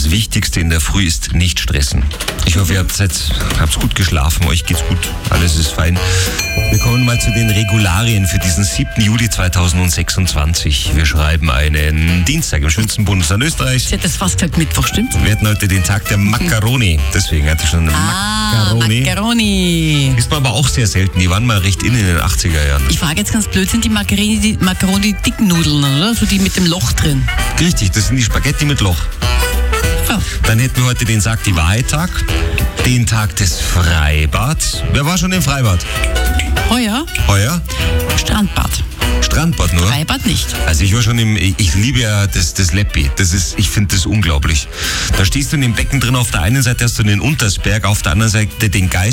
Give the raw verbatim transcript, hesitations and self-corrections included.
das Wichtigste in der Früh ist nicht stressen. Ich hoffe, ihr habt jetzt, habt's gut geschlafen, euch geht's gut, alles ist fein. Wir kommen mal zu den Regularien für diesen siebten Juli zweitausendsechsundzwanzig. Wir schreiben einen Dienstag im schönsten Bundesland Österreichs. Ich hätte das fast gesagt Mittwoch, stimmt? Wir hatten heute den Tag der Macaroni. Deswegen hatte ich schon eine Ah, Macaroni. Macaroni. Ist man aber auch sehr selten. Die waren mal recht in in den achtziger Jahren. Ich frage jetzt ganz blöd, sind die Macaroni die, Macaroni die dicken Nudeln, oder? So die mit dem Loch drin. Richtig, das sind die Spaghetti mit Loch. Ja. Dann hätten wir heute den Sag die Wahrheit-Tag, den Tag des Freibads. Wer war schon im Freibad? Heuer Heuer? Strandbad. Strandbad nur? Freibad nicht. Also ich war schon im, ich liebe ja das, das Leppi. Das ist, ich finde das unglaublich. Da stehst du in dem Becken drin, auf der einen Seite hast du den Untersberg, auf der anderen Seite den Geist.